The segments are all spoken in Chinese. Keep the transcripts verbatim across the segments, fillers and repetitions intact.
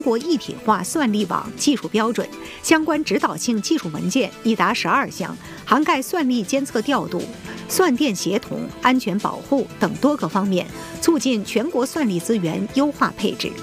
中国一体化算力网技术标准相关指导性技术文件已达十二项，涵盖算力监测调度、算电协同、安全保护等多个方面，促进全国算力资源优化配置。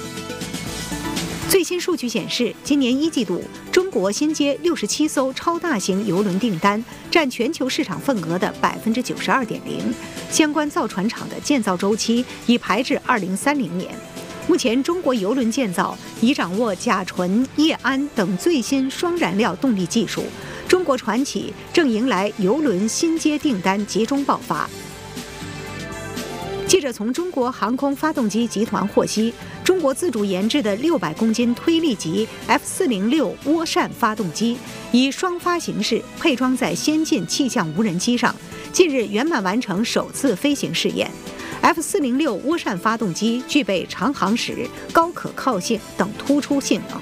最新数据显示，今年一季度，中国新接六十七艘超大型邮轮订单，占全球市场份额的百分之九十二点零。相关造船厂的建造周期已排至二零三零年。目前，中国邮轮建造已掌握甲醇、液氨等最新双燃料动力技术。中国船企正迎来邮轮新接订单集中爆发。记者从中国航空发动机集团获悉，中国自主研制的六百公斤推力级 F 四零六涡扇发动机，以双发形式配装在先进气象无人机上，近日圆满完成首次飞行试验。F 四零六涡扇发动机具备长航时、高可靠性等突出性能。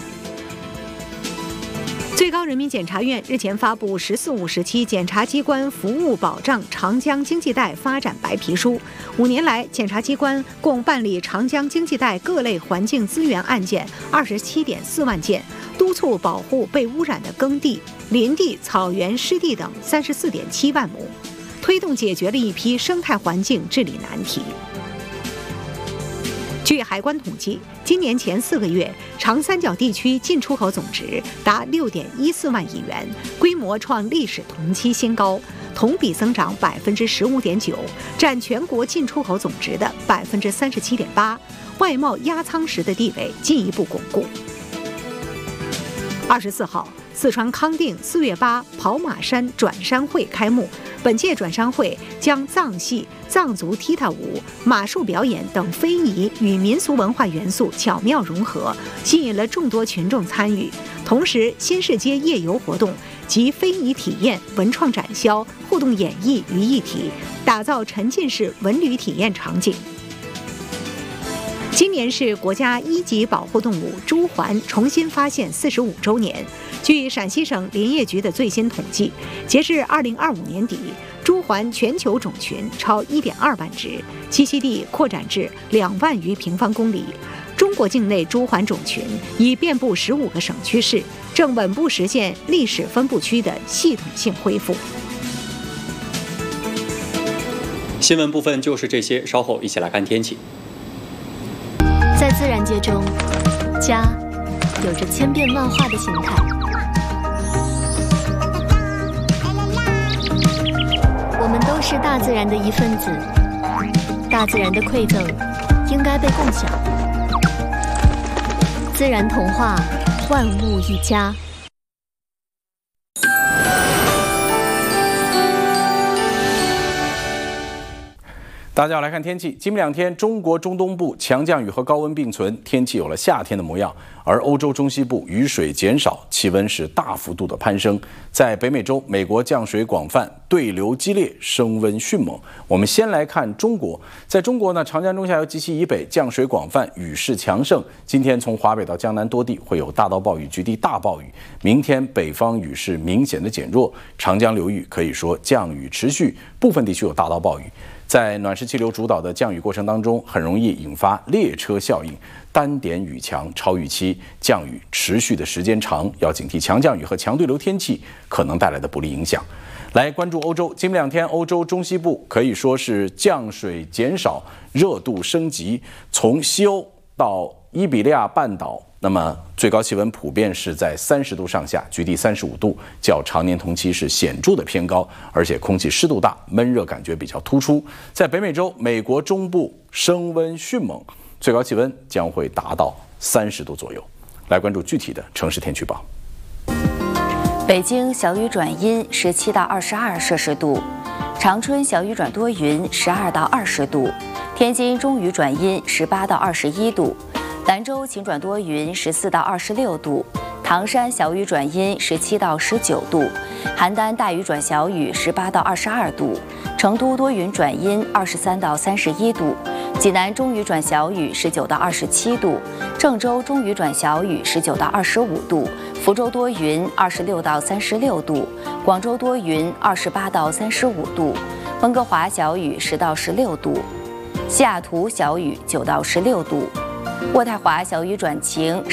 最高人民检察院日前发布“十四五”时期检察机关服务保障长江经济带发展白皮书。五年来，检察机关共办理长江经济带各类环境资源案件二十七点四万件，督促保护被污染的耕地、林地、草原、湿地等三十四点七万亩，推动解决了一批生态环境治理难题。据海关统计，今年前四个月，长三角地区进出口总值达六点一四万亿元，规模创历史同期新高，同比增长百分之十五点九，占全国进出口总值的百分之三十七点八，外贸压舱石的地位进一步巩固。二十四号，四川康定四月八跑马山转山会开幕。本届转山会将藏戏、藏族踢踏舞、马术表演等非遗与民俗文化元素巧妙融合，吸引了众多群众参与。同时，新市街夜游活动集非遗体验、文创展销、互动演绎于一体，打造沉浸式文旅体验场景。今年是国家一级保护动物朱鹮重新发现四十五周年。据陕西省林业局的最新统计，截至二零二五年底，朱鹮全球种群超一点二万只，栖息地扩展至两万余平方公里。中国境内朱鹮种群已遍布十五个省区市，正稳步实现历史分布区的系统性恢复。 新闻部分就是这些，稍后一起来看天气。 在自然界中，家有着千变万化的形态。我们都是大自然的一份子，大自然的馈赠应该被共享。自然童话，万物一家。 大家好，来看天气。今明两天，中国中东部强降雨和高温并存，天气有了夏天的模样；而欧洲中西部雨水减少，气温是大幅度的攀升。在北美洲，美国降水广泛，对流激烈，升温迅猛。我们先来看中国，在中国呢，长江中下游及其以北降水广泛，雨势强盛。今天从华北到江南多地会有大到暴雨，局地大暴雨。明天北方雨势明显的减弱，长江流域可以说降雨持续，部分地区有大到暴雨。在暖湿气流主导的降雨过程当中，很容易引发列车效应，单点雨强超预期，降雨持续的时间长，要警惕强降雨和强对流天气可能带来的不利影响。来关注欧洲，今明两天欧洲中西部可以说是降水减少，热度升级，从西欧到伊比利亚半岛，那么最高气温普遍是在三十度上下，局地三十五度，较常年同期是显著的偏高，而且空气湿度大，闷热感觉比较突出。在北美洲，美国中部升温迅猛，最高气温将会达到三十度左右。来关注具体的城市天气预报。 北京小雨转阴，十七到二十二摄氏度；长春小雨转多云，十二到二十度；天津中雨转阴，十八到二十一度；兰州晴转多云，十四到二十六度；唐山小雨转阴，十七到十九度；邯郸大雨转小雨，十八到二十二度；成都多云转阴，二十三到三十一度；济南中雨转小雨，十九到二十七度；郑州中雨转小雨，十九到二十五度；福州多云，二十六到三十六度；广州多云，二十八到三十五度；温哥华小雨，十到十六度；西雅图小雨，九到十六度；渥太华小雨转晴。